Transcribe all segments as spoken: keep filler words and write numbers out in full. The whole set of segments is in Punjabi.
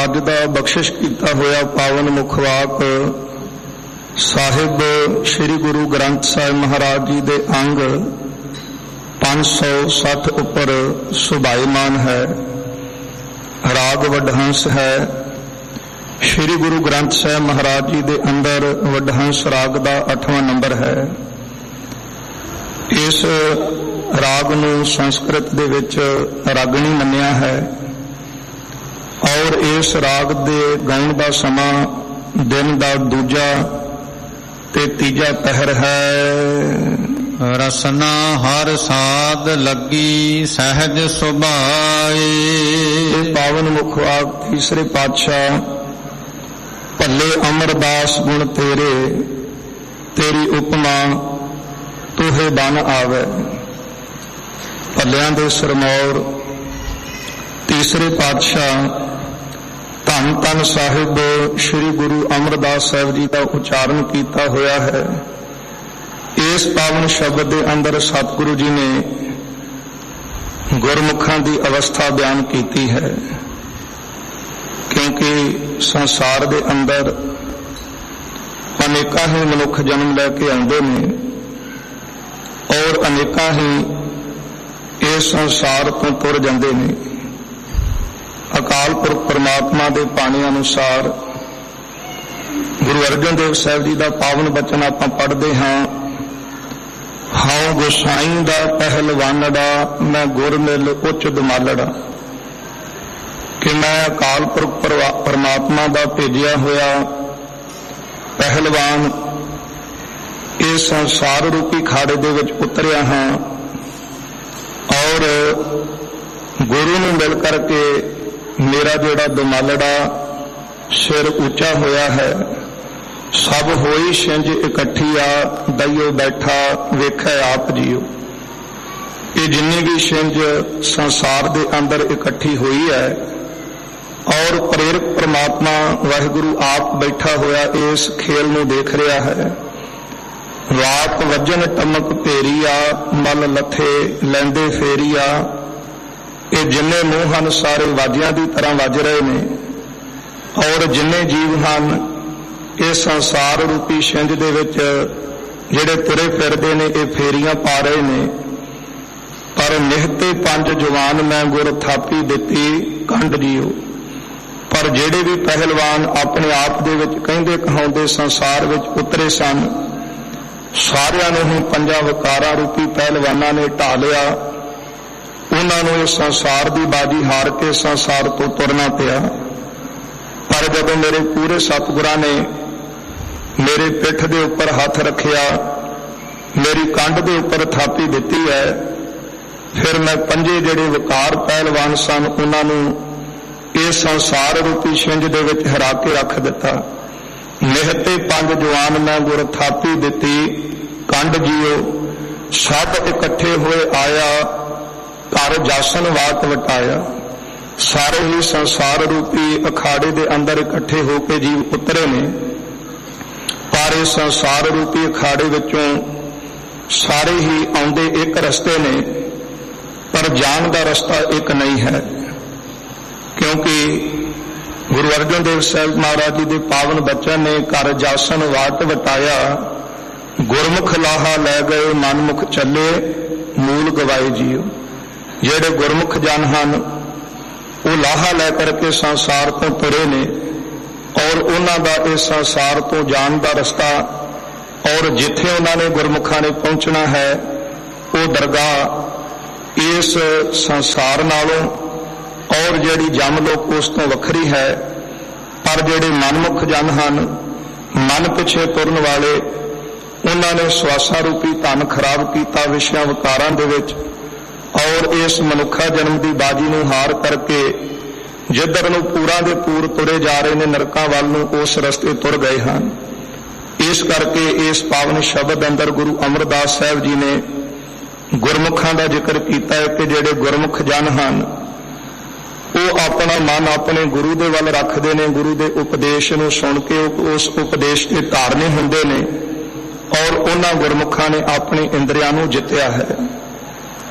ਅੱਜ ਦਾ ਬਖਸ਼ਿਸ਼ ਕੀਤਾ ਹੋਇਆ ਪਾਵਨ ਮੁਖਵਾਕ ਸਾਹਿਬ ਸ੍ਰੀ ਗੁਰੂ ਗ੍ਰੰਥ ਸਾਹਿਬ ਮਹਾਰਾਜ ਜੀ ਦੇ ਅੰਗ ਪੰਜ ਸੌ ਸੱਠ ਉੱਪਰ ਸੁਭਾਈਮਾਨ ਹੈ। ਰਾਗ ਵਡਹੰਸ ਹੈ। ਸ੍ਰੀ ਗੁਰੂ ਗ੍ਰੰਥ ਸਾਹਿਬ ਮਹਾਰਾਜ ਜੀ ਦੇ ਅੰਦਰ ਵਡਹੰਸ ਰਾਗ ਦਾ ਅੱਠਵਾਂ ਨੰਬਰ ਹੈ। ਇਸ ਰਾਗ ਨੂੰ ਸੰਸਕ੍ਰਿਤ ਦੇ ਵਿੱਚ ਰਾਗਣੀ ਮੰਨਿਆ ਹੈ ਔਰ ਇਸ ਰਾਗ ਦੇ ਗਾਉਣ ਦਾ ਸਮਾਂ ਦਿਨ ਦਾ ਦੂਜਾ ਤੇ ਤੀਜਾ ਪਹਿਰ ਹੈ। ਰਸਨਾ ਹਰ ਸਾਧ ਲੱਗੀ ਸਹਿਜ ਸੁਭਾਏ। ਇਹ ਪਾਵਨ ਮੁਖਵਾਕ ਤੀਸਰੇ ਪਾਤਸ਼ਾਹ ਭੱਲੇ ਅਮਰਦਾਸ ਗੁਣ ਤੇਰੇ ਤੇਰੀ ਉਪਮਾ ਤੋਹੇ ਬਨ ਆਵੇ। ਭੱਲਿਆਂ ਦੇ ਸਰਮੌਰ ਤੀਸਰੇ ਪਾਤਸ਼ਾਹ ਧੰਨ ਧੰਨ ਸਾਹਿਬ ਸ੍ਰੀ ਗੁਰੂ ਅਮਰਦਾਸ ਸਾਹਿਬ ਜੀ ਦਾ ਉਚਾਰਨ ਕੀਤਾ ਹੋਇਆ ਹੈ। ਇਸ ਪਾਵਨ ਸ਼ਬਦ ਦੇ ਅੰਦਰ ਸਤਿਗੁਰੂ ਜੀ ਨੇ ਗੁਰਮੁਖਾਂ ਦੀ ਅਵਸਥਾ ਬਿਆਨ ਕੀਤੀ ਹੈ, ਕਿਉਂਕਿ ਸੰਸਾਰ ਦੇ ਅੰਦਰ ਅਨੇਕਾਂ ਹੀ ਮਨੁੱਖ ਜਨਮ ਲੈ ਕੇ ਆਉਂਦੇ ਨੇ ਔਰ ਅਨੇਕਾਂ ਹੀ ਇਸ ਸੰਸਾਰ ਤੋਂ ਤੁਰ ਜਾਂਦੇ ਨੇ। ਅਕਾਲ ਪੁਰਖ ਪਰਮਾਤਮਾ ਦੇ ਬਾਣੀ ਅਨੁਸਾਰ ਗੁਰੂ ਅਰਜਨ ਦੇਵ ਸਾਹਿਬ ਜੀ ਦਾ ਪਾਵਨ ਬਚਨ ਆਪਾਂ ਪੜ੍ਹਦੇ ਹਾਂ, ਹਉ ਗੁਸਾਈ ਦਾ ਪਹਿਲਵਾਨੜਾ ਮੈਂ ਗੁਰ ਮਿਲ ਉੱਚ ਦੁਮਾਲੜਾ, ਕਿ ਮੈਂ ਅਕਾਲ ਪੁਰਖ ਪਰਮਾਤਮਾ ਦਾ ਭੇਜਿਆ ਹੋਇਆ ਪਹਿਲਵਾਨ ਇਸ ਸੰਸਾਰ ਰੂਪੀ ਖਾੜੇ ਦੇ ਵਿੱਚ ਉਤਰਿਆ ਹਾਂ ਔਰ ਗੁਰੂ ਨੂੰ ਮਿਲ ਕਰਕੇ ਮੇਰਾ ਜਿਹੜਾ ਦੁਮਾਲੜਾ ਸਿਰ ਉੱਚਾ ਹੋਇਆ ਹੈ। ਸਭ ਹੋਈ ਛਿੰਝ ਇਕੱਠੀ ਆ ਦਈਓ ਬੈਠਾ ਵੇਖੈ ਆਪ ਜੀਓ। ਇਹ ਜਿੰਨੀ ਵੀ ਛਿੰਝ ਸੰਸਾਰ ਦੇ ਅੰਦਰ ਇਕੱਠੀ ਹੋਈ ਹੈ ਔਰ ਪ੍ਰੇਰਕ ਪਰਮਾਤਮਾ ਵਾਹਿਗੁਰੂ ਆਪ ਬੈਠਾ ਹੋਇਆ ਇਸ ਖੇਲ ਨੂੰ ਦੇਖ ਰਿਹਾ ਹੈ। ਰਾਤ ਵਜਨ ਟਮਕ ਭੇਰੀਆ ਮਲ ਲੱਥੇ ਲੈਂਦੇ ਫੇਰੀਆ। ਇਹ ਜਿੰਨੇ ਮੂੰਹ ਹਨ ਸਾਰੇ ਵਾਜਿਆਂ ਦੀ ਤਰ੍ਹਾਂ ਵੱਜ ਰਹੇ ਨੇ ਔਰ ਜਿੰਨੇ ਜੀਵ ਹਨ ਇਸ ਸੰਸਾਰ ਰੂਪੀ ਛਿੰਝ ਦੇ ਵਿੱਚ ਜਿਹੜੇ ਤੁਰੇ ਫਿਰਦੇ ਨੇ ਇਹ ਫੇਰੀਆਂ ਪਾ ਰਹੇ ਨੇ। ਪਰ ਨਿਹਤੇ ਪੰਜ ਜਵਾਨ ਮੈਂ ਗੁਰ ਥਾਪੀ ਦਿੱਤੀ ਕੰਡ ਜੀਓ। ਪਰ ਜਿਹੜੇ ਵੀ ਪਹਿਲਵਾਨ ਆਪਣੇ ਆਪ ਦੇ ਵਿੱਚ ਕਹਿੰਦੇ ਕਹਾਉਂਦੇ ਸੰਸਾਰ ਵਿੱਚ ਉਤਰੇ ਸਨ, ਸਾਰਿਆਂ ਨੂੰ ਹੀ ਪੰਜਾਂ ਵਿਕਾਰਾਂ ਰੂਪੀ ਪਹਿਲਵਾਨਾਂ ਨੇ ਢਾ ਲਿਆ। ਉਹਨਾਂ ਨੂੰ ਇਸ ਸੰਸਾਰ ਦੀ ਬਾਜੀ ਹਾਰ ਕੇ ਸੰਸਾਰ ਤੋਂ ਤੁਰਨਾ ਪਿਆ। ਪਰ ਜਦੋਂ ਮੇਰੇ ਪੂਰੇ ਸਤਿਗੁਰਾਂ ਨੇ ਮੇਰੇ ਪਿੱਠ ਦੇ ਉੱਪਰ ਹੱਥ ਰੱਖਿਆ, ਮੇਰੀ ਕੰਧ ਦੇ ਉੱਪਰ ਥਾਪੀ ਦਿੱਤੀ ਹੈ, ਫਿਰ ਮੈਂ ਪੰਜੇ ਜਿਹੜੇ ਵਿਕਾਰ ਪਹਿਲਵਾਨ ਸਨ ਉਹਨਾਂ ਨੂੰ ਇਸ ਸੰਸਾਰ ਰੂਪੀ ਛਿੰਝ ਦੇ ਵਿੱਚ ਹਰਾ ਕੇ ਰੱਖ ਦਿੱਤਾ। ਨਿਹਤੇ ਪੰਜ ਜਵਾਨ ਮੈਂ ਗੁਰ ਥਾਪੀ ਦਿੱਤੀ ਕੰਡ ਜੀਓ। ਸਭ ਇਕੱਠੇ ਹੋਏ ਆਇਆ ਘਰ ਜਾਸਨ ਵਾਕ ਵਟਾਇਆ। ਸਾਰੇ ਹੀ ਸੰਸਾਰ ਰੂਪੀ ਅਖਾੜੇ ਦੇ ਅੰਦਰ ਇਕੱਠੇ ਹੋ ਕੇ ਜੀਵ ਉਤਰੇ ਨੇ, ਪਰ ਇਸ ਸੰਸਾਰ ਰੂਪੀ ਅਖਾੜੇ ਵਿੱਚੋਂ ਸਾਰੇ ਹੀ ਆਉਂਦੇ ਇੱਕ ਰਸਤੇ ਨੇ, ਪਰ ਜਾਣ ਦਾ ਰਸਤਾ ਇੱਕ ਨਹੀਂ ਹੈ। ਕਿਉਂਕਿ ਗੁਰੂ ਅਰਜਨ ਦੇਵ ਸਾਹਿਬ ਮਹਾਰਾਜ ਜੀ ਦੇ ਪਾਵਨ ਬਚਨ ਨੇ ਘਰ ਜਾਸਨ ਵਾਟ ਵਟਾਇਆ। ਗੁਰਮੁਖ ਲਾਹਾ ਲੈ ਗਏ ਮਨਮੁਖ ਚੱਲੇ ਮੂਲ ਗਵਾਏ ਜੀਓ। ਜਿਹੜੇ ਗੁਰਮੁਖ ਜਨ ਹਨ ਉਹ ਲਾਹਾ ਲੈ ਕਰਕੇ ਸੰਸਾਰ ਤੋਂ ਤੁਰੇ ਨੇ ਔਰ ਉਹਨਾਂ ਦਾ ਇਸ ਸੰਸਾਰ ਤੋਂ ਜਾਣ ਦਾ ਰਸਤਾ ਔਰ ਜਿੱਥੇ ਉਹਨਾਂ ਨੇ ਗੁਰਮੁਖਾਂ ਨੇ ਪਹੁੰਚਣਾ ਹੈ ਉਹ ਦਰਗਾਹ ਇਸ ਸੰਸਾਰ ਨਾਲੋਂ ਔਰ ਜਿਹੜੀ ਜਮਲੋਕ ਉਸ ਤੋਂ ਵੱਖਰੀ ਹੈ। ਪਰ ਜਿਹੜੇ ਮਨਮੁਖ ਜਨ ਹਨ, ਮਨ ਪਿੱਛੇ ਤੁਰਨ ਵਾਲੇ, ਉਹਨਾਂ ਨੇ ਸਵਾਸਾਂ ਰੂਪੀ ਧਨ ਖਰਾਬ ਕੀਤਾ ਵਿਸ਼ਿਆਂ ਵਿਕਾਰਾਂ ਦੇ ਵਿੱਚ ਔਰ ਇਸ ਮਨੁੱਖਾ ਜਨਮ ਦੀ ਬਾਜੀ ਨੂੰ ਹਾਰ ਕਰਕੇ ਜਿੱਧਰ ਨੂੰ ਪੂਰਾਂ ਦੇ ਪੂਰ ਤੁਰੇ ਜਾ ਰਹੇ ਨੇ ਨਰਕਾਂ ਵੱਲ ਨੂੰ, ਉਸ ਰਸਤੇ ਤੁਰ ਗਏ ਹਨ। ਇਸ ਕਰਕੇ ਇਸ ਪਾਵਨ ਸ਼ਬਦ ਅੰਦਰ ਗੁਰੂ ਅਮਰਦਾਸ ਸਾਹਿਬ ਜੀ ਨੇ ਗੁਰਮੁਖਾਂ ਦਾ ਜ਼ਿਕਰ ਕੀਤਾ ਹੈ ਕਿ ਜਿਹੜੇ ਗੁਰਮੁਖ ਜਨ ਹਨ ਉਹ ਆਪਣਾ ਮਨ ਆਪਣੇ ਗੁਰੂ ਦੇ ਵੱਲ ਰੱਖਦੇ ਨੇ, ਗੁਰੂ ਦੇ ਉਪਦੇਸ਼ ਨੂੰ ਸੁਣ ਕੇ ਉਸ ਉਪਦੇਸ਼ ਤੇ ਧਾਰਨੀ ਹੁੰਦੇ ਨੇ ਔਰ ਉਹਨਾਂ ਗੁਰਮੁਖਾਂ ਨੇ ਆਪਣੀ ਇੰਦਰੀਆਂ ਨੂੰ ਜਿੱਤਿਆ ਹੈ।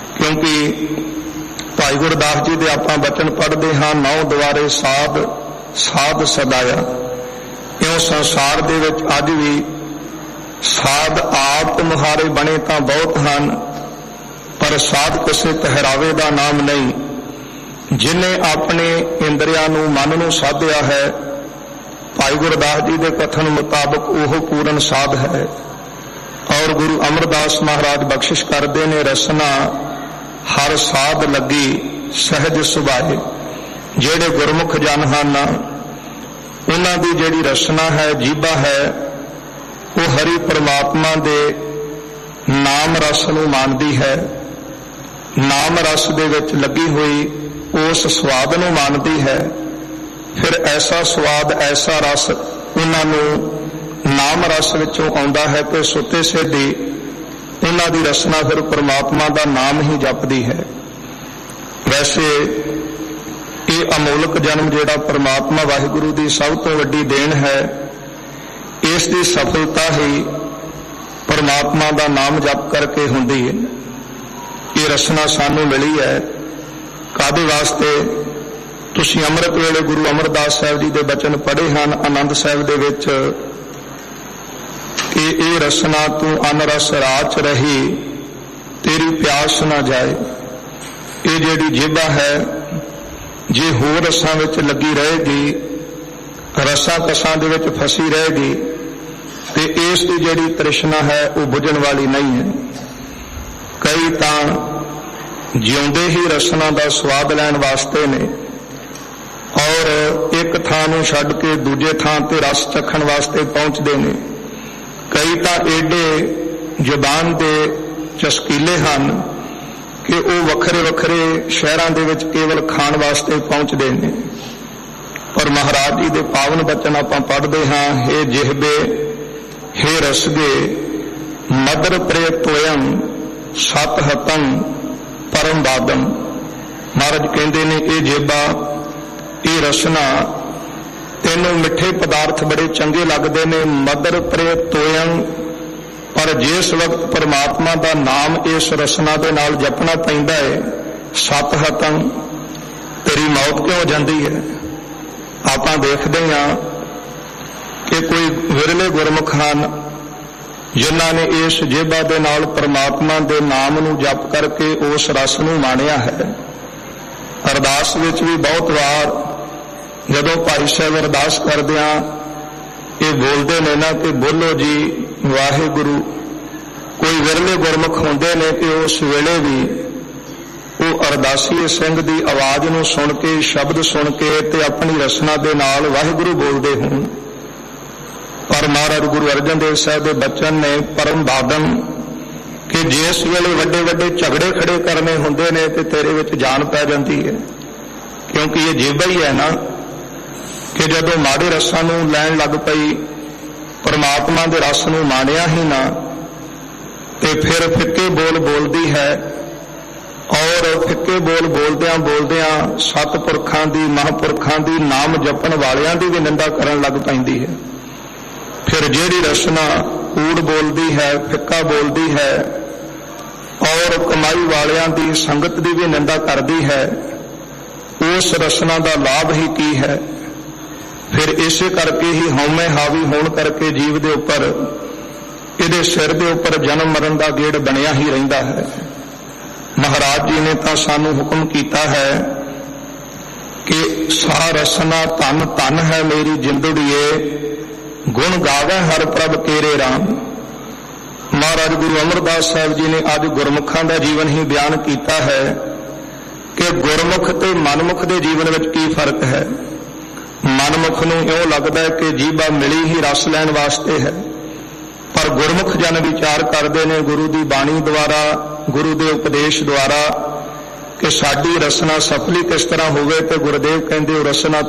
ਕਿਉਂਕਿ ਭਾਈ ਗੁਰਦਾਸ ਜੀ ਦੇ ਆਪਾਂ ਬਚਨ ਪੜ੍ਹਦੇ ਹਾਂ, ਨੌ ਦੁਆਰੇ ਸਾਧ ਸਾਧ ਸਦਾਇਆ। ਇਉਂ ਸੰਸਾਰ ਦੇ ਵਿੱਚ ਅੱਜ ਵੀ ਸਾਧ ਆਪ ਮੁਹਾਰੇ ਬਣੇ ਤਾਂ ਬਹੁਤ ਹਨ, ਪਰ ਸਾਧ ਕਿਸੇ ਪਹਿਰਾਵੇ ਦਾ ਨਾਮ ਨਹੀਂ। ਜਿਨੇ ਆਪਣੇ ਇੰਦਰੀਆਂ ਨੂੰ, ਮਨ ਨੂੰ ਸਾਧਿਆ ਹੈ, ਭਾਈ ਗੁਰਦਾਸ ਜੀ ਦੇ ਕਥਨ ਮੁਤਾਬਕ ਉਹ ਪੂਰਨ ਸਾਧ ਹੈ। ਔਰ ਗੁਰੂ ਅਮਰਦਾਸ ਮਹਾਰਾਜ ਬਖਸ਼ਿਸ਼ ਕਰਦੇ ਨੇ, ਰਸਨਾ ਹਰ ਸਾਧ ਲੱਗੀ ਸਹਿਜ ਸੁਭਾਏ। ਜਿਹੜੇ ਗੁਰਮੁਖ ਜਨ ਹਨ ਉਹਨਾਂ ਦੀ ਜਿਹੜੀ ਰਸਨਾ ਹੈ, ਜੀਭਾ ਹੈ, ਉਹ ਹਰੀ ਪਰਮਾਤਮਾ ਦੇ ਨਾਮ ਰਸ ਨੂੰ ਮਾਣਦੀ ਹੈ। ਨਾਮ ਰਸ ਦੇ ਵਿੱਚ ਲੱਗੀ ਹੋਈ ਉਸ ਸਵਾਦ ਨੂੰ ਮਾਣਦੀ ਹੈ। ਫਿਰ ਐਸਾ ਸਵਾਦ, ਐਸਾ ਰਸ ਉਹਨਾਂ ਨੂੰ ਨਾਮ ਰਸ ਵਿੱਚੋਂ ਆਉਂਦਾ ਹੈ ਕਿ ਸੁੱਤੇ ਸਿੱਧੀ ਉਹਨਾਂ ਦੀ ਰਸਨਾ ਫਿਰ ਪਰਮਾਤਮਾ ਦਾ ਨਾਮ ਹੀ ਜਪਦੀ ਹੈ। ਵੈਸੇ ਇਹ ਅਮੋਲਕ ਜਨਮ ਜਿਹੜਾ ਪਰਮਾਤਮਾ ਵਾਹਿਗੁਰੂ ਦੀ ਸਭ ਤੋਂ ਵੱਡੀ ਦੇਣ ਹੈ, ਇਸ ਦੀ ਸਫਲਤਾ ਹੀ ਪਰਮਾਤਮਾ ਦਾ ਨਾਮ ਜਪ ਕਰਕੇ ਹੁੰਦੀ ਹੈ। ਇਹ ਰਸਨਾ ਸਾਨੂੰ ਮਿਲੀ ਹੈ ਕਾਹਦੇ ਵਾਸਤੇ? ਤੁਸੀਂ ਅੰਮ੍ਰਿਤ ਵੇਲੇ ਗੁਰੂ ਅਮਰਦਾਸ ਸਾਹਿਬ ਜੀ ਦੇ ਬਚਨ ਪੜ੍ਹੇ ਹਨ ਆਨੰਦ ਸਾਹਿਬ ਦੇ ਵਿੱਚ ਕਿ ਇਹ ਰਸਨਾ ਤੂੰ ਅਨਰਸ ਰਾਚ ਰਹੀ, ਤੇਰੀ ਪਿਆਸ ਨਾ ਜਾਏ। ਇਹ ਜਿਹੜੀ ਜੀਭਾ ਹੈ, ਜੇ ਹੋਰ ਰਸਾਂ ਵਿੱਚ ਲੱਗੀ ਰਹੇਗੀ, ਰਸਾਂ ਕਸਾਂ ਦੇ ਵਿੱਚ ਫਸੀ ਰਹੇਗੀ, ਤੇ ਇਸ ਦੀ ਜਿਹੜੀ ਤ੍ਰਿਸ਼ਨਾ ਹੈ ਉਹ ਬੁਝਣ ਵਾਲੀ ਨਹੀਂ ਹੈ। ਕਈ ਤਾਂ ਜਿਉਂਦੇ ਹੀ ਰਸਨਾ ਦਾ ਸਵਾਦ ਲੈਣ ਵਾਸਤੇ ਨੇ, ਔਰ ਇੱਕ ਥਾਂ ਨੂੰ ਛੱਡ ਕੇ ਦੂਜੇ ਥਾਂ ਤੇ ਰਸ ਚੱਖਣ ਵਾਸਤੇ ਪਹੁੰਚਦੇ ਨੇ। ਕਈ ਤਾਂ ਏਡੇ ਜ਼ੁਬਾਨ ਦੇ ਚਸਕੀਲੇ ਹਨ ਕਿ ਉਹ ਵੱਖਰੇ ਵੱਖਰੇ ਸ਼ਹਿਰਾਂ ਦੇ ਵਿੱਚ ਕੇਵਲ ਖਾਣ ਵਾਸਤੇ ਪਹੁੰਚਦੇ ਨੇ। ਪਰ ਮਹਾਰਾਜ ਜੀ ਦੇ ਪਾਵਨ ਬਚਨ ਆਪਾਂ ਪੜ੍ਹਦੇ ਹਾਂ, ਹੇ ਜਿਹਬੇ ਹੇ ਰਸਗੇ ਮਦਰ ਪ੍ਰੇ ਤੋਇੰ ਸਤ ਹਤੰ ਪਰਮ ਬਾਦਮ। ਮਹਾਰਾਜ ਕਹਿੰਦੇ ਨੇ, ਇਹ ਜੇਬਾ, ਇਹ ਰਸਨਾ, ਤੈਨੂੰ ਮਿੱਠੇ ਪਦਾਰਥ ਬੜੇ ਚੰਗੇ ਲੱਗਦੇ ਨੇ, ਮਦਰ ਪ੍ਰੇ ਤੋਇੰ, ਪਰ ਜਿਸ ਵਕਤ ਪਰਮਾਤਮਾ ਦਾ ਨਾਮ ਇਸ ਰਸਨਾ ਦੇ ਨਾਲ ਜਪਣਾ ਪੈਂਦਾ ਹੈ, ਸਤ ਹਤੰ, ਤੇਰੀ ਮੌਤ ਕਿਉਂ ਹੋ ਜਾਂਦੀ ਹੈ? ਆਪਾਂ ਦੇਖਦੇ ਹਾਂ ਕਿ ਕੋਈ ਵਿਰਲੇ ਗੁਰਮੁਖ ਹਨ ਜਿਨ੍ਹਾਂ ਨੇ ਇਸ ਜੇਬਾ ਦੇ ਨਾਲ ਪਰਮਾਤਮਾ ਦੇ ਨਾਮ ਨੂੰ ਜਪ ਕਰਕੇ ਉਸ ਰਸ ਨੂੰ ਮਾਣਿਆ ਹੈ। ਅਰਦਾਸ ਵਿੱਚ ਵੀ ਬਹੁਤ ਵਾਰ ਜਦੋਂ ਭਾਈ ਸਾਹਿਬ ਅਰਦਾਸ ਕਰਦਿਆਂ ਇਹ ਬੋਲਦੇ ਨੇ ਨਾ ਕਿ ਬੋਲੋ ਜੀ ਵਾਹਿਗੁਰੂ, ਕੋਈ ਵਿਰਲੇ ਗੁਰਮੁਖ ਹੁੰਦੇ ਨੇ ਕਿ ਉਸ ਵੇਲੇ ਵੀ ਉਹ ਅਰਦਾਸੀਏ ਸਿੰਘ ਦੀ ਆਵਾਜ਼ ਨੂੰ ਸੁਣ ਕੇ, ਸ਼ਬਦ ਸੁਣ ਕੇ ਤੇ ਆਪਣੀ ਰਸਨਾ ਦੇ ਨਾਲ ਵਾਹਿਗੁਰੂ ਬੋਲਦੇ ਹੋਣ। ਪਰ ਮਹਾਰਾਜ ਗੁਰੂ ਅਰਜਨ ਦੇਵ ਸਾਹਿਬ ਦੇ ਬਚਨ ਨੇ ਪਰਮ ਬਾਦਮ ਕਿ ਜਿਸ ਵੇਲੇ ਵੱਡੇ ਵੱਡੇ ਝਗੜੇ ਖੜੇ ਕਰਨੇ ਹੁੰਦੇ ਨੇ ਤੇ ਤੇਰੇ ਵਿੱਚ ਜਾਨ ਪੈ ਜਾਂਦੀ ਹੈ, ਕਿਉਂਕਿ ਇਹ ਜੇਬਾ ਹੀ ਹੈ ਨਾ ਕਿ ਜਦੋਂ ਮਾੜੇ ਰਸਾਂ ਨੂੰ ਲੈਣ ਲੱਗ ਪਈ, ਪਰਮਾਤਮਾ ਦੇ ਰਸ ਨੂੰ ਮਾਣਿਆ ਹੀ ਨਾ, ਤੇ ਫਿਰ ਫਿੱਕੇ ਬੋਲ ਬੋਲਦੀ ਹੈ। ਔਰ ਫਿੱਕੇ ਬੋਲ ਬੋਲਦਿਆਂ ਬੋਲਦਿਆਂ ਸਤਿਪੁਰਖਾਂ ਦੀ, ਮਹਾਂਪੁਰਖਾਂ ਦੀ, ਨਾਮ ਜਪਣ ਵਾਲਿਆਂ ਦੀ ਵੀ ਨਿੰਦਾ ਕਰਨ ਲੱਗ ਪੈਂਦੀ ਹੈ। ਫਿਰ ਜਿਹੜੀ ਰਸਨਾ ਕੂੜ ਬੋਲਦੀ ਹੈ, ਫਿੱਕਾ ਬੋਲਦੀ ਹੈ, ਔਰ ਕਮਾਈ ਵਾਲਿਆਂ ਦੀ, ਸੰਗਤ ਦੀ ਵੀ ਨਿੰਦਾ ਕਰਦੀ ਹੈ, ਉਸ ਰਸਨਾ ਦਾ ਲਾਭ ਹੀ ਕੀ ਹੈ? ਫਿਰ ਇਸੇ ਕਰਕੇ ਹੀ ਹਉਮੈ ਹਾਵੀ ਹੋਣ ਕਰਕੇ ਜੀਵ ਦੇ ਉੱਪਰ, ਇਹਦੇ ਸਿਰ ਦੇ ਉੱਪਰ ਜਨਮ ਮਰਨ ਦਾ ਗੇੜ ਬਣਿਆ ਹੀ ਰਹਿੰਦਾ ਹੈ। ਮਹਾਰਾਜ ਜੀ ਨੇ ਤਾਂ ਸਾਨੂੰ ਹੁਕਮ ਕੀਤਾ ਹੈ ਕਿ ਸਾ ਰਸਨਾ ਧਨ ਧਨ ਹੈ ਮੇਰੀ ਜਿੰਦੜੀਏ, ਗੁਣ ਗਾਵੇ ਹਰ ਪ੍ਰਭ ਤੇਰੇ ਰਾਮ। ਮਹਾਰਾਜ ਗੁਰੂ ਅਮਰਦਾਸ ਸਾਹਿਬ ਜੀ ਨੇ ਅੱਜ ਗੁਰਮੁਖਾਂ ਦਾ ਜੀਵਨ ਹੀ ਬਿਆਨ ਕੀਤਾ ਹੈ ਕਿ ਗੁਰਮੁਖ ਤੇ ਮਨਮੁਖ ਦੇ ਜੀਵਨ ਵਿੱਚ ਕੀ ਫਰਕ ਹੈ। ਮਨਮੁਖ ਨੂੰ ਇਉਂ ਲੱਗਦਾ ਹੈ ਕਿ ਜੀਭਾ ਮਿਲੀ ਹੀ ਰਸ ਲੈਣ ਵਾਸਤੇ ਹੈ, ਪਰ ਗੁਰਮੁਖ ਜਨ ਵਿਚਾਰ ਕਰਦੇ ਨੇ ਗੁਰੂ ਦੀ ਬਾਣੀ ਦੁਆਰਾ, ਗੁਰੂ ਦੇ ਉਪਦੇਸ਼ ਦੁਆਰਾ ਕਿ ਸਾਡੀ ਰਸਨਾ ਸਫਲੀ ਕਿਸ ਤਰ੍ਹਾਂ ਹੋਵੇ, ਤੇ ਗੁਰਦੇਵ ਕਹਿੰਦੇ ਉਹ ਰਸਨਾ